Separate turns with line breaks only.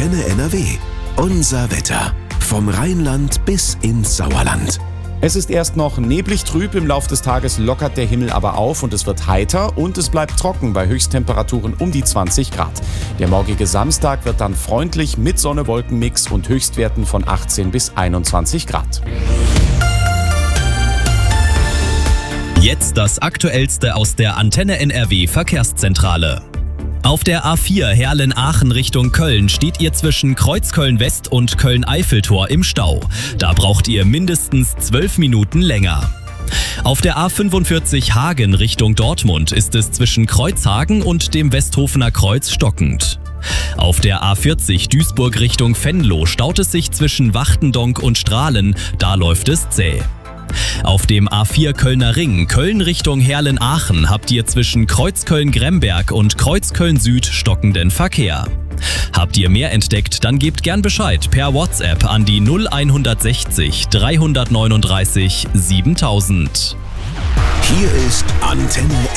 Antenne NRW. Unser Wetter. Vom Rheinland bis ins Sauerland.
Es ist erst noch neblig trüb, im Lauf des Tages lockert der Himmel aber auf und es wird heiter und es bleibt trocken bei Höchsttemperaturen um die 20 Grad. Der morgige Samstag wird dann freundlich mit Sonne-Wolken-Mix und Höchstwerten von 18 bis 21 Grad.
Jetzt das Aktuellste aus der Antenne NRW Verkehrszentrale. Auf der A4 Herlen-Aachen Richtung Köln steht ihr zwischen Kreuzköln-West und Köln-Eiffeltor im Stau. Da braucht ihr mindestens 12 Minuten länger. Auf der A45 Hagen Richtung Dortmund ist es zwischen Kreuzhagen und dem Westhofener Kreuz stockend. Auf der A40 Duisburg Richtung Venlo staut es sich zwischen Wachtendonk und Strahlen, da läuft es zäh. Auf dem A4 Kölner Ring, Köln Richtung Herlen-Aachen, habt ihr zwischen Kreuzköln-Gremberg und Kreuzköln-Süd stockenden Verkehr. Habt ihr mehr entdeckt, dann gebt gern Bescheid per WhatsApp an die 0160 339 7000.
Hier ist Antenne